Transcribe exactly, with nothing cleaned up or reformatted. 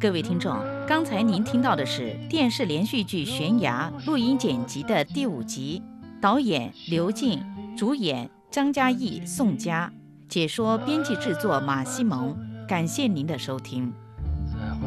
各位听众，刚才您听到的是电视连续剧《悬崖》录音剪辑的第五集，导演刘静，主演张嘉译、宋佳，解说编辑制作马西蒙。感谢您的收听。